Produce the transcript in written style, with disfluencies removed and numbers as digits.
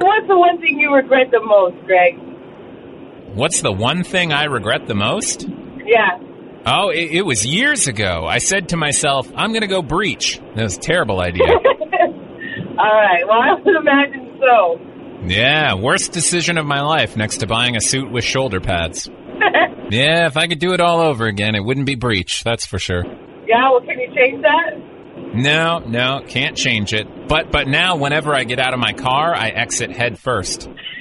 what's the one thing you regret the most, Greg? What's the one thing I regret the most? Yeah. Oh, it was years ago. I said to myself, I'm going to go breach. That was a terrible idea. All right. Well, I would imagine so. Yeah, worst decision of my life next to buying a suit with shoulder pads. Yeah, if I could do it all over again, it wouldn't be breach, that's for sure. Yeah, well, can you change that? No, can't change it. But now, whenever I get out of my car, I exit head first.